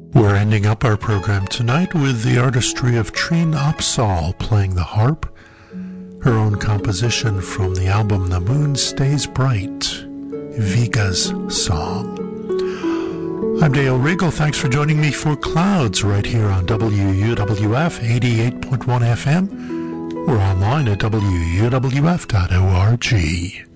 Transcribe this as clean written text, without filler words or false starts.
We're ending up our program tonight with the artistry of Trine Opsahl playing the harp, her own composition from the album The Moon Stays Bright, Viga's Song. I'm Dale Regal. Thanks for joining me for Clouds right here on WUWF 88.1 FM. We're online at WUWF.org.